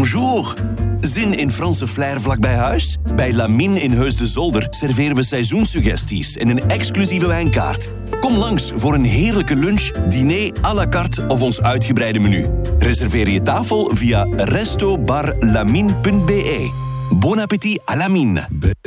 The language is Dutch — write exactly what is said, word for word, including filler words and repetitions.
bonjour. Zin in Franse flair vlak bij huis? Bij Lamine in Heus de Zolder serveren we seizoenssuggesties en een exclusieve wijnkaart. Kom langs voor een heerlijke lunch, diner à la carte of ons uitgebreide menu. Reserveer je tafel via resto bar lamine punt be. Bon appétit à Lamine.